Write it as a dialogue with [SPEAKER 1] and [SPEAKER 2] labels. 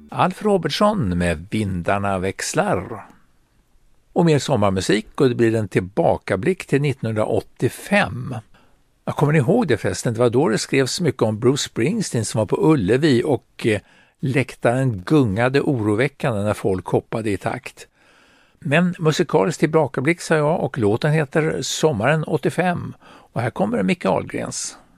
[SPEAKER 1] Alf Robertson med Vindarna växlar. Och mer sommarmusik, och det blir en tillbakablick till 1985. Jag kommer ihåg det förresten, det var då det skrevs mycket om Bruce Springsteen som var på Ullevi och läktaren gungade oroväckande när folk hoppade i takt. Men musikalisk tillbakablick sa jag, och låten heter Sommaren 85, och här kommer Micke Ahlgrens.